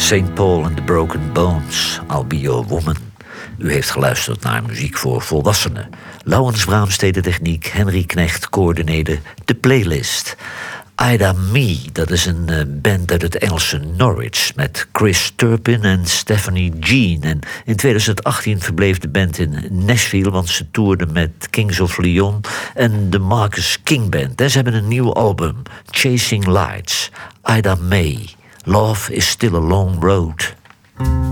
St. Paul and the Broken Bones, I'll Be Your Woman. U heeft geluisterd naar muziek voor volwassenen. Laurens Braams deed de techniek, Henry Knecht coördineerde de playlist. Ida Me, dat is een band uit het Engelse Norwich met Chris Turpin en Stephanie Jean. En in 2018 verbleef de band in Nashville, want ze toerden met Kings of Leon en de Marcus King Band. En ze hebben een nieuw album, Chasing Lights. Ida May, Love is Still a Long Road.